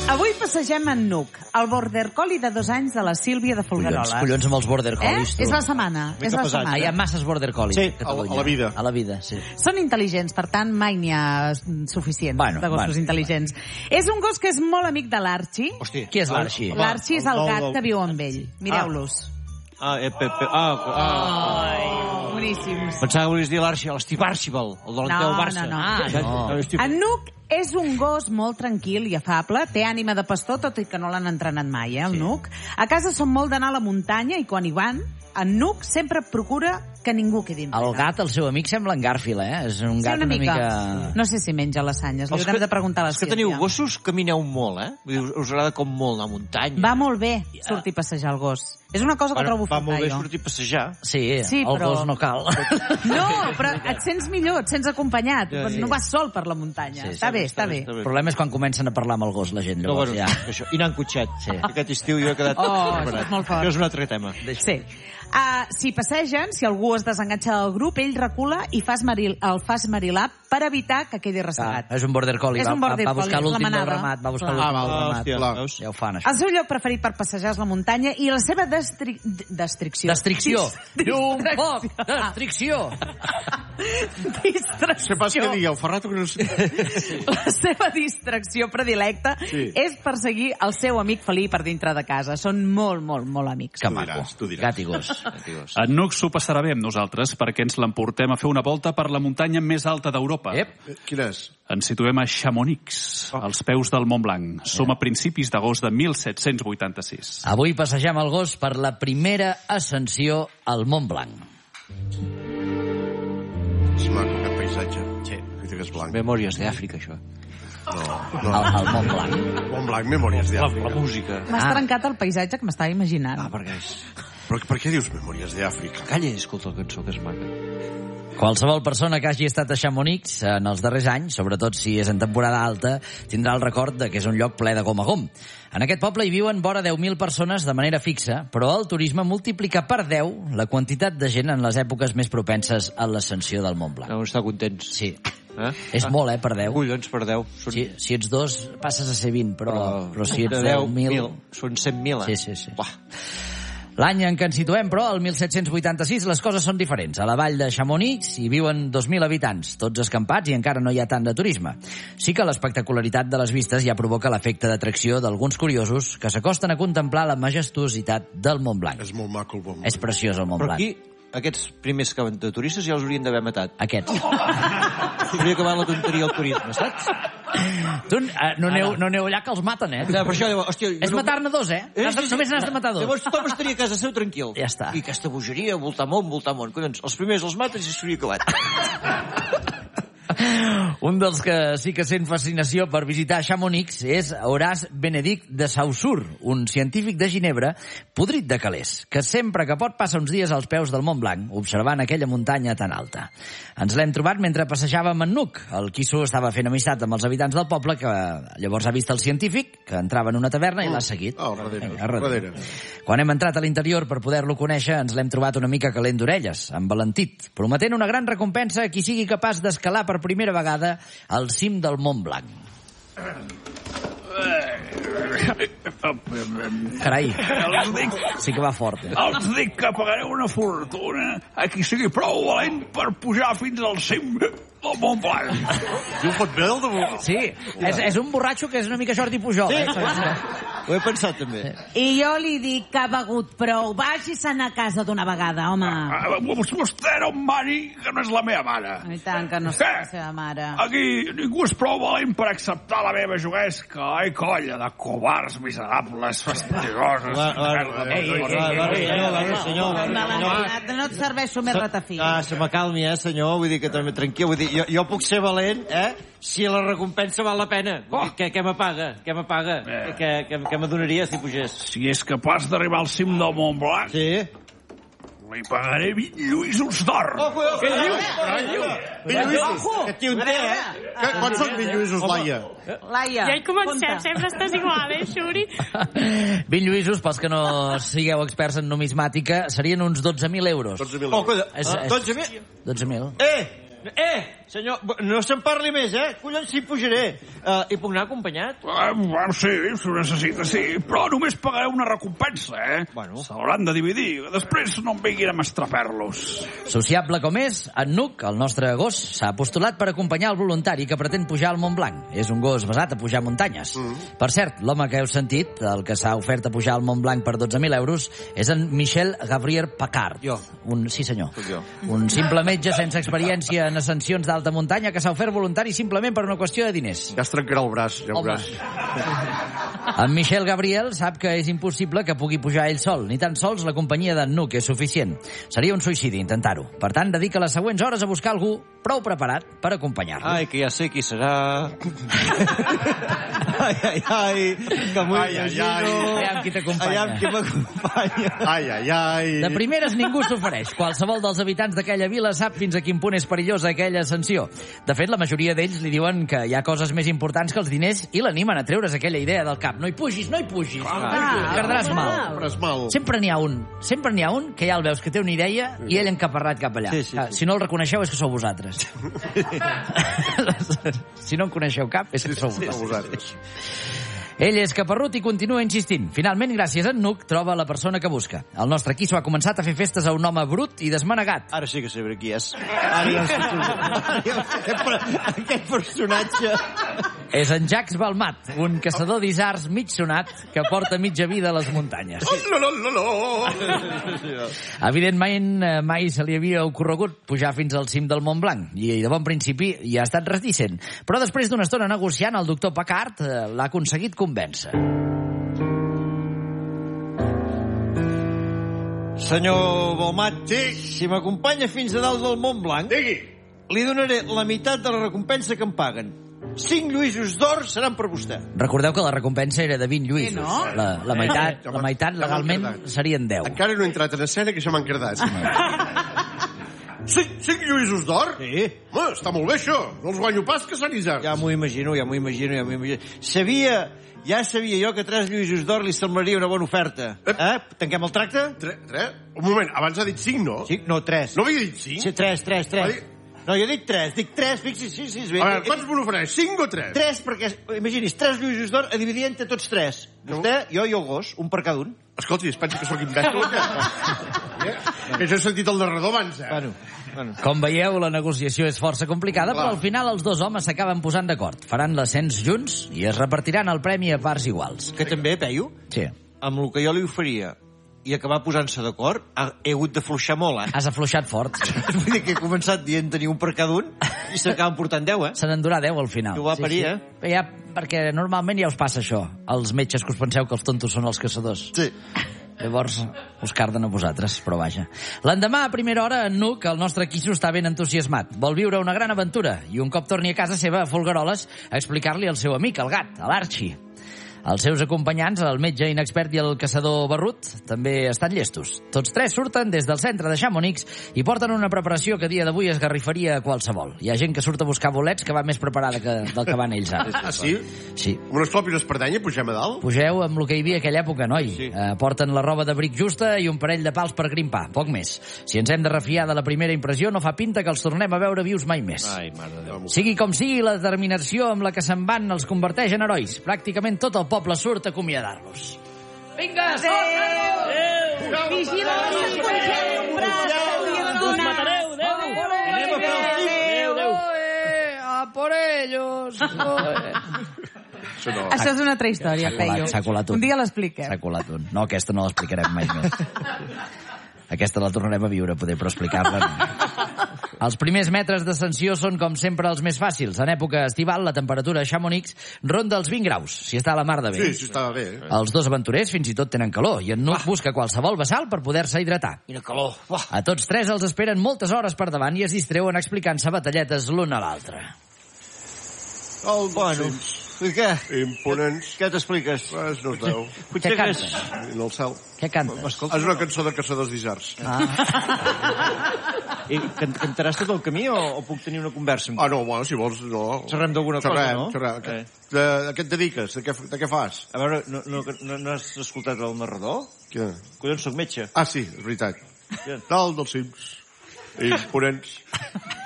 Avui passegem en Nuc, el border collie de 2 anys de la Sílvia de Folgueroles. Collons amb els border collies, tu. És la setmana. És la setmana. Hi ha masses border collies Sí, a Catalunya. a la vida. A la vida, sí. Són intel·ligents, per tant, mai n'hi ha suficient de gossos intel·ligents. És un gos que és molt amic de l'Archie. Hòstia. Qui és l'Archie? L'Archie és el gat que viu amb ell. Mireu-los. Boníssims. Pensava que volies dir l'Archie, l'Steve Archibald, el de l'Anteu Barça. No. En Nuc és un gos molt tranquil i afable, té ànima de pastor, tot i que no l'han entrenat mai, el Nuc. A casa són molt d'anar a la muntanya i quan hi van, en Nuc sempre procura que ningú quedi enrere. El gat, el seu amic, sembla en Garfield, eh? És un gat una mica... No sé si menja les anyes, li haurem de preguntar a la Sílvia. Els que teniu gossos camineu molt, eh? Vull dir, us agrada com molt anar a muntanya. Va molt bé sortir a passejar el gos. És una cosa que trobo a faltar, jo. Va molt bé sortir a passejar. Sí, el gos no cal. No, però et sents millor, et sents acompanyat. No vas sol per la muntanya. Està bé, està bé. El problema és quan comencen a parlar amb el gos, la gent. Llavors, ja. I anar en cotxet. Aquest estiu jo he quedat preparat. Això és un altre tema. Sí. Si passegen, si algú es desenganxa del grup, ell recula i el fa esmarilar per evitar que quedi ressegat. És un border collie. Va buscar l'últim del ramat. Va buscar l'últim del ramat. Ja ho fan, això. El seu lloc preferit per passejar és la muntanya i la seva destricció. Destricció. Un poc. Destricció. Sé pas què digui, el Ferrat... La seva distracció predilecta és perseguir el seu amic felí per dintre de casa. Són molt, molt, molt amics. Que maco. Gat i gos. En Nuc s'ho passarà bé amb nosaltres perquè ens l'emportem a fer una volta per la muntanya més alta d'Europa. Quina és? Ens situem a Chamonix, als peus del Mont Blanc. Som a principis d'agost de 1786. Avui passegem el gos per la primera ascensió al Mont Blanc. És maco, aquest paisatge. Sí. Memòries d'Àfrica, això. No. El Mont Blanc. Mont Blanc, Memòries d'Àfrica. La música. M'has trencat el paisatge que m'estava imaginant. Perquè és... Però per què dius Memòries d'Àfrica? Calla i escolta la cançó, que és maca. Qualsevol persona que hagi estat a Chamonix en els darrers anys, sobretot si és en temporada alta, tindrà el record de que és un lloc ple de gom a gom. En aquest poble hi viuen vora 10.000 persones de manera fixa, però el turisme multiplica per 10 la quantitat de gent en les èpoques més propenses a l'ascensió del Mont Blanc. Deuen estar contents. Sí. És molt, per 10. Collons, per 10. Si ets 2, passes a ser 20, però si ets 10.000... Són 100.000, eh? Sí. L'any en què ens situem, però, el 1786, les coses són diferents. A la vall de Chamonix hi viuen 2.000 habitants, tots escampats i encara no hi ha tant de turisme. Sí que l'espectacularitat de les vistes ja provoca l'efecte d'atracció d'alguns curiosos que s'acosten a contemplar la majestuositat del Mont Blanc. És molt maco el Mont Blanc. És preciós el Mont Blanc. Però aquí, aquests primers que van de turistes ja els haurien d'haver matat. Aquests. Hauria acabat la tonteria al turisme, saps? Tu no aneu allà que els maten, eh? Per això, hòstia... És matar-ne 2, eh? Només n'has de matar 2. Llavors tothom estaria a casa seu tranquil. Ja està. I aquesta bogeria, voltar món. Collons, els primers els mates i s'hauria acabat. Un dels que sí que sent fascinació per visitar Chamonix és Horace Benedict de Saussure, un científic de Ginebra podrit de calés, que sempre que pot passa uns dies als peus del Mont Blanc, observant aquella muntanya tan alta. Ens l'hem trobat mentre passejàvem en Nuc. El quisso estava fent amistat amb els habitants del poble, que llavors ha vist el científic, que entrava en una taverna i l'ha seguit. Darrere. Quan hem entrat a l'interior per poder-lo conèixer, ens l'hem trobat una mica calent d'orelles, envalentit, prometent una gran recompensa a qui sigui capaç d'escalar per primera vegada al cim del Mont Blanc. Carai, sí que va fort. Els dic que pagaré una fortuna a qui sigui prou valent per pujar fins al cim del Mont Blanc. Diu pot bé el de... Sí, és un borratxo que és una mica Jordi Pujol. Ho he pensat també. I jo li dic que ha begut prou. Vagi-se'n a casa d'una vegada, home. Vostè no em mani, que no és la meva mare. I tant que no és la seva mare. Aquí ningú és prou valent per acceptar la meva juguesca. Ai, colla de covards miserables, fastigosos. Senyor. No et serveixo més ratafí. Se m'acalmi, senyor. Vull dir que també tranquil. Vull dir, jo puc ser valent, si la recompensa val la pena. Què m'apaga? Què m'adonaria si pugés? Si és capaç d'arribar al cim del Mont Blanc, li pagaré 20 lluïsos d'or. Què dius? 20 lluïsos? Que tio en té, Quants són 20 lluïsos, Laia? Laia, ja hi comencem, sempre estàs igual, Xuri? 20 lluïsos, pels que no sigueu experts en numismàtica, serien uns 12.000 euros. 12.000 euros. 12.000? 12.000. Senyor, no se'n parli més, Collons, sí, pujaré. I puc anar acompanyat? Bueno, sí, si ho necessita, sí. Però només pagareu una recompensa, Bueno. Se l'hauran de dividir. Després no em vinguin a mestrafer-los. Sociable com és, en Nuc, el nostre gos, s'ha postulat per acompanyar el voluntari que pretén pujar al Mont Blanc. És un gos basat a pujar muntanyes. Per cert, l'home que heu sentit, el que s'ha ofert a pujar al Mont Blanc per 12.000 euros, és en Michel Gabriel Pacard. Jo. Sí, senyor. Soc jo. Un simple metge sense experiència en ascensions d'alta muntanya que s'ha ofert voluntari simplement per una qüestió de diners. Ja es trencarà el braç, ja ho veuràs. En Michel Gabriel sap que és impossible que pugui pujar ell sol, ni tan sols la companyia d'en Nuc és suficient. Seria un suïcidi intentar-ho. Per tant, dedica les següents hores a buscar algú prou preparat per acompanyar-lo. Ai, que ja sé qui serà. Ai, que m'ho imagino. Aviam qui t'acompanya. Aviam qui m'acompanya. Ai. De primeres ningú s'ofereix. Qualsevol dels habitants d'aquella vila sap fins a quin punt és perillosa aquella ascensió. De fet, la majoria d'ells li diuen que hi ha coses més importants que els diners i l'animen a treure's aquella idea del cap. No hi pugis. Perdràs mal. Sempre n'hi ha un que ja el veus que té una idea i ell encaparrat cap allà. Sí. Si no el reconeixeu és que sou vosaltres. Si no en coneixeu cap és que sou vosaltres. Ell és caparrut i continua insistint. Finalment, gràcies a en Nuc, troba la persona que busca. El nostre Quisso ha començat a fer festes a un home brut i desmanegat. Ara sí que sabré qui és. Aquest personatge... És en Jacques Balmat, un caçador d'isards mig sonat que porta mitja vida a les muntanyes. Evidentment, mai se li havia ocorregut pujar fins al cim del Mont Blanc i de bon principi hi ha estat reticent. Però després d'una estona negociant, el doctor Pacard l'ha aconseguit convèncer. Senyor Balmat, si m'acompanya fins a dalt del Mont Blanc, li donaré la meitat de la recompensa que em paguen. 5 lluïsos d'or seran per vostè. Recordeu que la recompensa era de 20 lluïsos. No? La meitat legalment serien 10. Encara no he entrat en escena, que això m'ha encardat. 5 lluïsos d'or? Sí. Home, està molt bé, això. No els guanyo pas, que són isards. Ja m'ho imagino. Ja sabia jo que 3 lluïsos d'or li semblaria una bona oferta. Tanquem el tracte? 3? Un moment, abans ha dit 5, no? Sí, no, 3. No havia dit 5? Sí, 3. No, jo dic 3, fixi's, sí. A veure, quants me n'ofereix, 5 o 3? 3, perquè, imaginis, 3 lluïsos d'or a dividir entre tots 3. Vostè, jo i el gos, un per cada un. Escolti, es pensa que sóc imbècil, que jo he sentit el narrador abans, Bueno. Com veieu, la negociació és força complicada, però al final els dos homes s'acaben posant d'acord. Faran l'ascens junts i es repartiran el premi a parts iguals. Que també, Peyu, Sí. amb el que jo li oferia i acabar posant-se d'acord, he hagut d'afluixar molt, Has afluixat fort. Vull dir que he començat dient tenir un per cada un i s'acaben portant 10, Se n'endurà 10 al final. Que ho va parir, Ja, perquè normalment ja us passa això. Els metges que us penseu que els tontos són els caçadors. Sí. Llavors, us carden a vosaltres, però vaja. L'endemà, a primera hora, en Nuc, el nostre Quisso, està ben entusiasmat. Vol viure una gran aventura i un cop torni a casa seva, a Folgueroles, a explicar-li al seu amic, el gat, l'Archie. Els seus acompanyants, el metge inexpert i el caçador barrut, també estan llestos. Tots tres surten des del centre de Chamonix i porten una preparació que a dia d'avui esgarrifaria a qualsevol. Hi ha gent que surt a buscar bolets que va més preparada del que van ells ara. Ah, sí? Sí. Amb unes clopis d'espardenya pugem a dalt? Pugeu amb el que hi havia aquella època, noi. Sí. Porten la roba d'abric justa i un parell de pals per grimpar, poc més. Si ens hem de refiar de la primera impressió, no fa pinta que els tornem a veure vius mai més. Ai, mare de Déu. Sigui com sigui, la determinació amb la que se'n van els converteix en herois. Pràcticament tot el poble surt a acomiadar-los. Vinga, Adéu! Vigila un braç que li hem donat. Matareu, Déu! Anem a fer el cim. A por ellos! Això és una altra història, Peyu. S'ha colat un. Un dia l'expliquem. S'ha colat un. No, aquesta no l'explicarem mai més. Aquesta la tornarem a viure, poder, però explicar-la no. Els primers metres d'ascensió són, com sempre, els més fàcils. En època estival, la temperatura a Chamonix ronda els 20 graus, si està a la mar de bé. Sí, estava bé. Els dos aventurers fins i tot tenen calor, i en Nuc busca qualsevol vessal per poder-se hidratar. Quina calor. A tots tres els esperen moltes hores per davant i es distreuen explicant-se batalletes l'un a l'altre. Bueno, i què? Imponents. Què t'expliques? Res no es veu. Què cantes? En el cel. Què cantes? És una cançó de caçadors d'isards. I cantaràs tot el camí o puc tenir una conversa amb tu? Ah, no, bueno, si vols, no. Xerrem d'alguna cosa, no? Xerrem. A què et dediques? De què fas? A veure, no has escoltat el narrador? Què? Collons, soc metge. Ah, sí, és veritat. Dalt dels cims. Imponents.